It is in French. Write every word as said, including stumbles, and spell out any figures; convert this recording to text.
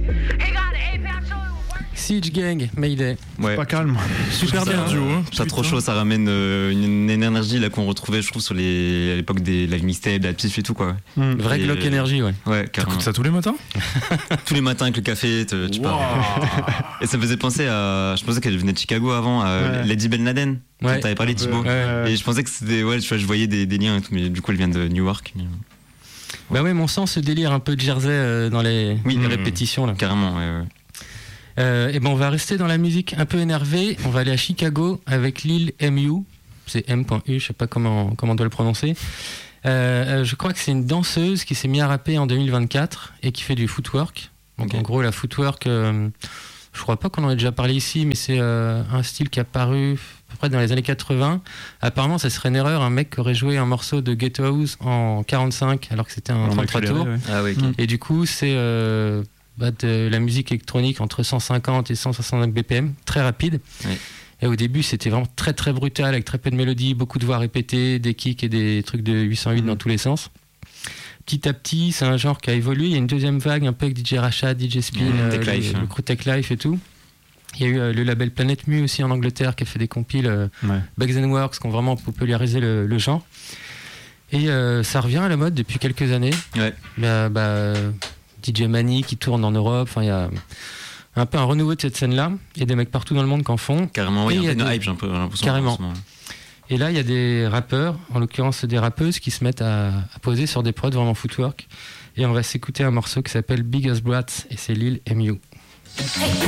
Siege Gang, Mayday. Ouais. C'est pas calme. Super bien duo. Hein. Ça trop chaud, ça ramène euh, une, une énergie là qu'on retrouvait, je trouve, sur les à l'époque des live mixtapes, la pif et tout quoi. Mmh. Vrai et Glock euh, énergie, ouais. Ouais, carrément. T'écoutes ça tous les matins? Tous les matins avec le café, te, tu wow. pars. Et ça me faisait penser à, je pensais qu'elle venait de Chicago avant, à ouais. Lady Ben Laden. Ouais. T'avais parlé Thibaut. Ouais. Et je pensais que c'était, ouais, tu vois, je voyais des, des liens et tout, mais du coup elle vient de Newark. Mais... Bah ouais, mais on sent ce délire un peu de Jersey euh, dans les, oui, les mmh. répétitions là. Carrément, ouais, ouais. Euh, et ben on va rester dans la musique un peu énervée. On va aller à Chicago avec Lil M U. C'est M U, je sais pas comment, comment on doit le prononcer. Euh, je crois que c'est une danseuse qui s'est mise à rapper en deux mille vingt-quatre et qui fait du footwork. Donc okay. En gros, la footwork, euh, je crois pas qu'on en ait déjà parlé ici, mais c'est euh, un style qui a apparu à peu près dans les années quatre-vingts. Apparemment, ça serait une erreur, un mec qui aurait joué un morceau de Ghetto House en quarante-cinq alors que c'était un trente-trois tours. Ouais. Ah, ouais, okay. Et du coup, c'est euh, bah, de la musique électronique entre cent cinquante et cent soixante-cinq B P M, très rapide. Ouais. Et au début, c'était vraiment très très brutal, avec très peu de mélodie, beaucoup de voix répétées, des kicks et des trucs de huit cent huit mmh. dans tous les sens. Petit à petit, c'est un genre qui a évolué. Il y a une deuxième vague, un peu avec D J Rashad, D J Spin, mmh, euh, le, life, le, le crew Tech Life et tout. Il y a eu euh, le label Planet Mu aussi en Angleterre qui a fait des compiles, euh, ouais. Bags and Works, qui ont vraiment popularisé le, le genre. Et euh, ça revient à la mode depuis quelques années. Ouais. Bah, bah, D J Mani qui tourne en Europe, enfin il y a un peu un renouveau de cette scène-là. Il y a des mecs partout dans le monde qui en font. Carrément, oui, il y a, y a une des... hype, j'ai un peu l'impression. Carrément. Et là, il y a des rappeurs, en l'occurrence des rappeuses, qui se mettent à, à poser sur des prods vraiment footwork. Et on va s'écouter un morceau qui s'appelle Big As Brats, et c'est Lil M U. Hey.